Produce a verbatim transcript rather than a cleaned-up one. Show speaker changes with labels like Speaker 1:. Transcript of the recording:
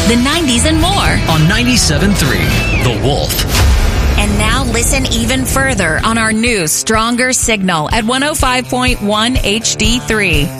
Speaker 1: the nineties, and more.
Speaker 2: On ninety-seven point three, The Wolf.
Speaker 1: And now listen even further on our new, stronger signal at one oh five point one H D three.